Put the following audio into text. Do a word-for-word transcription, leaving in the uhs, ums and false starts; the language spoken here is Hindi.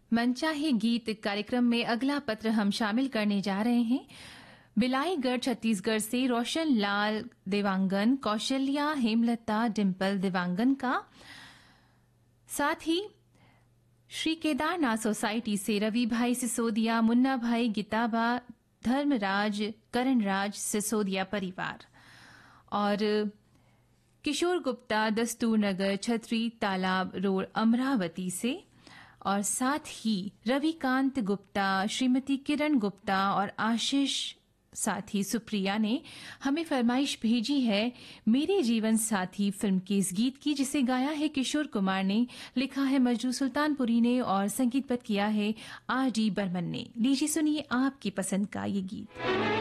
मनचाहे गीत कार्यक्रम में अगला पत्र हम शामिल करने जा रहे हैं बिलाईगढ़ छत्तीसगढ़ से रोशन लाल देवांगन, कौशल्या, हेमलता, डिम्पल देवांगन का। साथ ही श्री केदारनाथ सोसाइटी से रवि भाई सिसोदिया, मुन्ना भाई, गीताबा, धर्मराज, करणराज सिसोदिया परिवार और किशोर गुप्ता, दस्तूर नगर, छतरी तालाब रोड, अमरावती से। और साथ ही रविकांत गुप्ता, श्रीमती किरण गुप्ता और आशीष साथी सुप्रिया ने हमें फरमाइश भेजी है मेरे जीवन साथी फिल्म के इस गीत की, जिसे गाया है किशोर कुमार ने, लिखा है मजरू सुल्तानपुरी ने और संगीतबद्ध किया है आर डी बर्मन ने। लीजिए सुनिए आपकी पसंद का ये गीत।